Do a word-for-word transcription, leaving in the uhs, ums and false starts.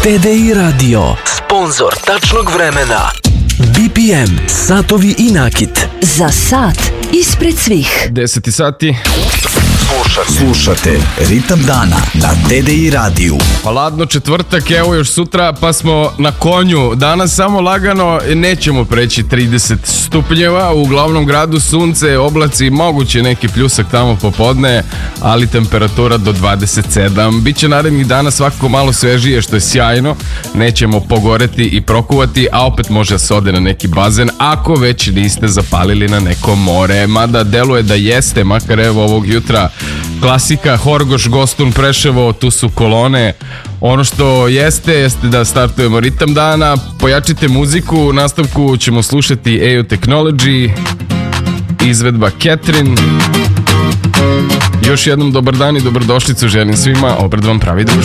T D I Radio, sponzor tačnog vremena. B P M, satovi i nakit. Za sat ispred svih. deset sati. Slušate. Slušate Ritam dana na T D I radiju. Pa ladno četvrtak, evo još sutra, pa smo na konju. Danas samo lagano, nećemo preći trideset stupnjeva. U glavnom gradu sunce, oblaci, moguće neki pljusak tamo popodne, ali temperatura do dvadeset sedam. Biće narednih dana svakako malo svežije, što je sjajno. Nećemo pogoreti i prokuvati, a opet može se ode na neki bazen, ako već niste zapalili na neko more. Mada deluje da jeste, makar evo ovog jutra klasika, Horgoš, Gostun, Preševo, tu su kolone. Ono što jeste, jeste da startujemo ritam dana, pojačite muziku, u nastavku ćemo slušati A U Technology, izvedba Catherine. Još jednom dobar dan i dobrodošlicu želim svima, obred vam pravi druže.